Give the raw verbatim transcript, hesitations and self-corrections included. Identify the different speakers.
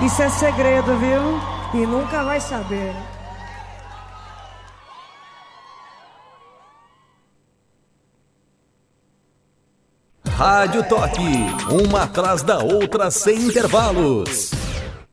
Speaker 1: Isso é segredo, viu? E nunca vai saber.
Speaker 2: Rádio Toque, uma atrás da outra sem intervalos.